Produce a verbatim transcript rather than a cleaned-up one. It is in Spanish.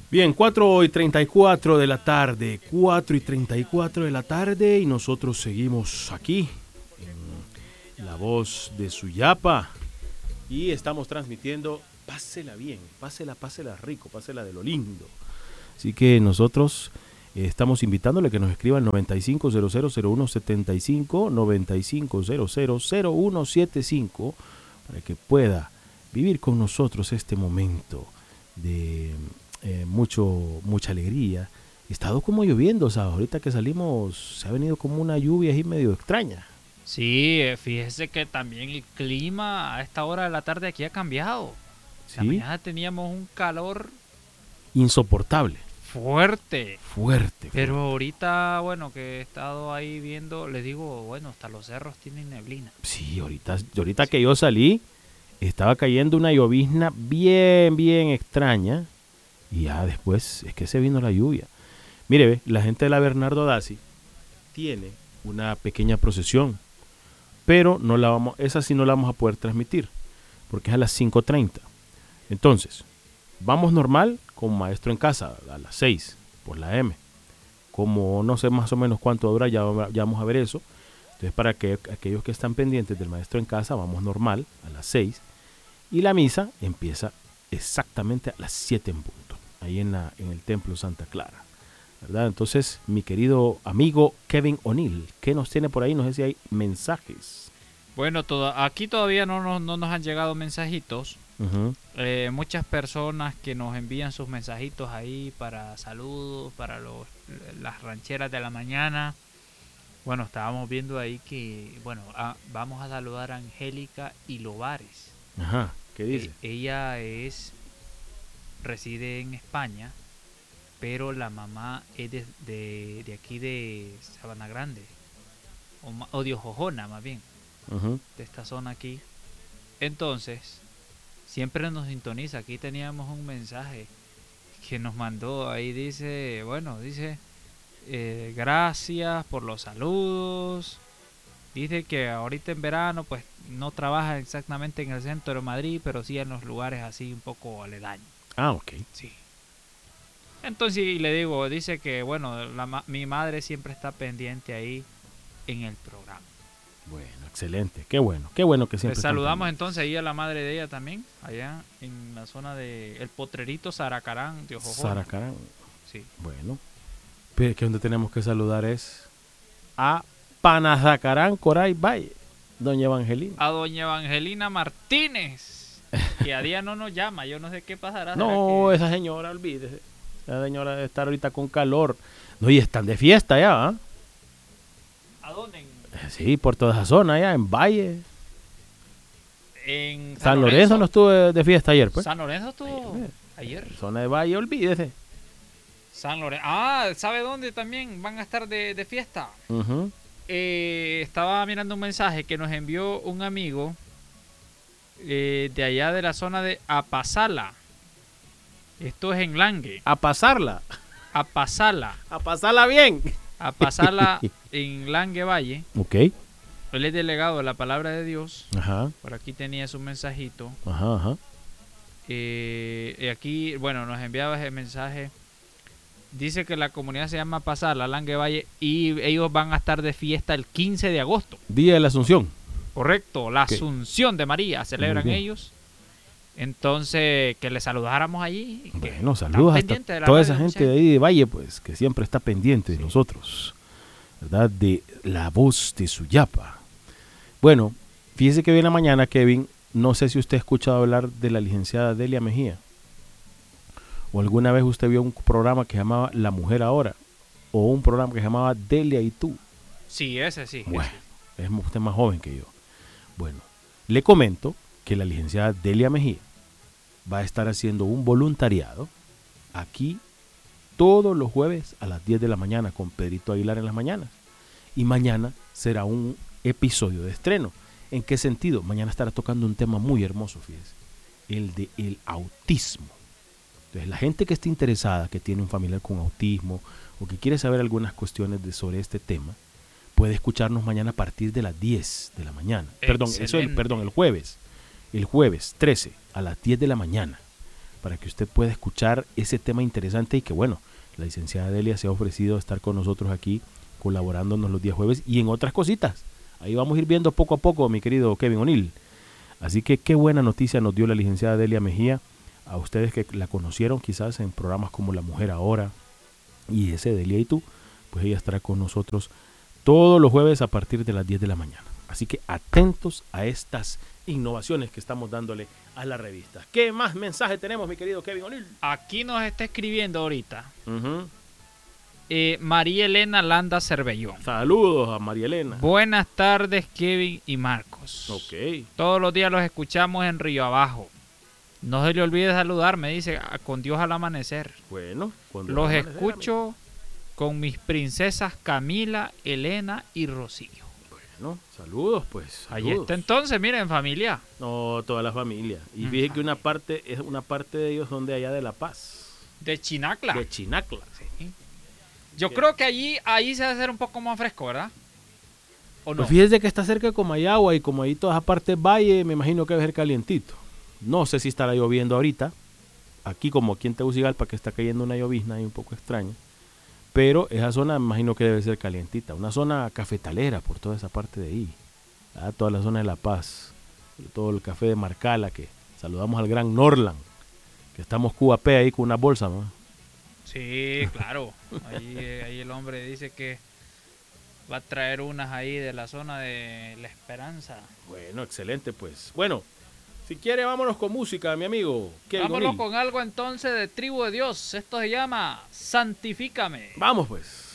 Bien, cuatro y treinta y cuatro de la tarde, cuatro y treinta y cuatro de la tarde y nosotros seguimos aquí en La Voz de Suyapa y estamos transmitiendo, pásela bien, pásela, pásela rico, pásela de lo lindo. Así que nosotros eh, estamos invitándole que nos escriba al noventa y cinco cero cero cero uno setenta y cinco, noventa y cinco cero cero cero uno setenta y cinco para que pueda vivir con nosotros este momento de eh, mucho, mucha alegría. Ha estado como lloviendo, ¿sabes? Ahorita que salimos se ha venido como una lluvia ahí medio extraña. Sí, eh, fíjese que también el clima a esta hora de la tarde aquí ha cambiado. La ¿Sí? mañana teníamos un calor Insoportable. fuerte. Fuerte. Pero fuerte. ahorita, bueno, que he estado ahí viendo, les digo, bueno, hasta los cerros tienen neblina. Sí, ahorita, ahorita que yo salí, estaba cayendo una llovizna bien, bien extraña. Y ya después es que se vino la lluvia. Mire, ve, la gente de la Bernardo Daci tiene una pequeña procesión. Pero no la vamos, esa sí no la vamos a poder transmitir. Porque es a las cinco treinta. Entonces, vamos normal con maestro en casa a las seis por la M. Como no sé más o menos cuánto dura, ya, ya vamos a ver eso. Entonces, para que aquellos que están pendientes del maestro en casa, vamos normal a las seis. Y la misa empieza exactamente a las siete en punto, ahí en, la, en el Templo Santa Clara, ¿verdad? Entonces, mi querido amigo Kevin O'Neill, ¿qué nos tiene por ahí? No sé si hay mensajes. Bueno, toda, aquí todavía no, no, no nos han llegado mensajitos. Uh-huh. Eh, muchas personas que nos envían sus mensajitos ahí para saludos, para los, las rancheras de la mañana. Bueno, estábamos viendo ahí que, bueno, a, vamos a saludar a Angélica Ilovares. Ajá, ¿qué dice? Eh, ella es, reside en España, pero la mamá es de, de, de aquí de Sabana Grande, o, o de Ojojona más bien, Uh-huh. de esta zona aquí. Entonces, siempre nos sintoniza. Aquí teníamos un mensaje que nos mandó, ahí dice, bueno, dice, eh, gracias por los saludos. Dice que ahorita en verano pues no trabaja exactamente en el centro de Madrid, pero sí en los lugares así un poco aledaños. Ah, ok. Sí. Entonces y le digo, dice que bueno, la, mi madre siempre está pendiente ahí en el programa. Bueno, excelente, qué bueno, qué bueno que siempre. Le saludamos entonces ahí a la madre de ella también, allá en la zona de El Potrerito, Zaracarán, de Ojojona. Zaracarán. Sí. Bueno, pero es que donde tenemos que saludar es a Panazacarán, Coray Valle, doña Evangelina. A doña Evangelina Martínez, que a día no nos llama, yo no sé qué pasará. No, que... esa señora, olvídese. Esa señora debe estar ahorita con calor. No, y están de fiesta ya, ¿eh? ¿A dónde? En... Sí, por toda esa zona allá, en Valle. En San, San Lorenzo. Lorenzo no estuvo de fiesta ayer, pues. San Lorenzo estuvo ayer. ayer. Zona de Valle, olvídese. San Lorenzo. Ah, ¿sabe dónde también van a estar de, de fiesta? Uh-huh. Eh, estaba mirando un mensaje que nos envió un amigo eh, de allá de la zona de Apasala. Esto es en Langue. A pasarla. Apasala. A pasarla bien. Apasala en Langue Valle. Ok. Él es delegado de la Palabra de Dios. Ajá. Por aquí tenía su mensajito. Ajá, ajá. Eh, y aquí, bueno, nos enviaba ese mensaje. Dice que la comunidad se llama Pasala, Langue Valle, y ellos van a estar de fiesta el quince de agosto. Día de la Asunción. Correcto, la ¿Qué? Asunción de María celebran ellos. Entonces, que le saludáramos allí. Bueno, saludos a toda esa gente de ahí de Valle, pues, que siempre está pendiente de sí. nosotros, ¿verdad? De La Voz de Suyapa. Bueno, fíjese que hoy en la mañana, Kevin, no sé si usted ha escuchado hablar de la licenciada Delia Mejía. ¿O alguna vez usted vio un programa que se llamaba La Mujer Ahora? ¿O un programa que se llamaba Delia y tú? Sí, ese sí. Bueno, ese. Es usted más joven que yo. Bueno, le comento que la licenciada Delia Mejía va a estar haciendo un voluntariado aquí todos los jueves a las diez de la mañana con Pedrito Aguilar en las mañanas. Y mañana será un episodio de estreno. ¿En qué sentido? Mañana estará tocando un tema muy hermoso, fíjese. El de el autismo. Entonces, la gente que esté interesada, que tiene un familiar con autismo o que quiere saber algunas cuestiones de, sobre este tema, puede escucharnos mañana a partir de las diez de la mañana. Excelente. Perdón, eso el, perdón, el jueves. El jueves trece a las diez de la mañana para que usted pueda escuchar ese tema interesante y que, bueno, la licenciada Delia se ha ofrecido a estar con nosotros aquí, colaborándonos los días jueves y en otras cositas. Ahí vamos a ir viendo poco a poco, mi querido Kevin O'Neill. Así que qué buena noticia nos dio la licenciada Delia Mejía a ustedes que la conocieron quizás en programas como La Mujer Ahora y ese Delia y tú, pues ella estará con nosotros todos los jueves a partir de las diez de la mañana. Así que atentos a estas innovaciones que estamos dándole a la revista. ¿Qué más mensaje tenemos, mi querido Kevin O'Neill? Aquí nos está escribiendo ahorita Uh-huh. eh, María Elena Landa Cervellón. Saludos a María Elena. Buenas tardes, Kevin y Marcos. Ok. Todos los días los escuchamos en Río Abajo. No se le olvide saludar, me dice, con Dios al amanecer. Bueno, cuando Los amanecer, escucho amigo. con mis princesas Camila, Elena y Rocío. Bueno, saludos pues. Ahí saludos. está entonces, miren, familia. No, toda la familia. Y fíjate que una parte, es una parte de ellos son de allá de La Paz. De Chinacla. De Chinacla. Sí. Yo Sí. creo que allí ahí se va a hacer un poco más fresco, ¿verdad? ¿O no? Pues fíjese que está cerca de Comayagua y como ahí todas partes valle, me imagino que va a ser calientito. No sé si estará lloviendo ahorita. Aquí como aquí en Tegucigalpa que está cayendo una llovizna ahí un poco extraña. Pero esa zona me imagino que debe ser calientita. Una zona cafetalera por toda esa parte de ahí. ¿Verdad? Toda la zona de La Paz. Todo el café de Marcala que saludamos al gran Norland. Que estamos Q A P ahí con una bolsa, ¿no? Sí, claro. Ahí, eh, ahí el hombre dice que va a traer unas ahí de la zona de La Esperanza. Bueno, excelente pues. Bueno, si quiere vámonos con música, mi amigo. Kevin Vámonos O'Neill. con algo entonces de Tribu de Dios. Esto se llama Santifícame. Vamos pues.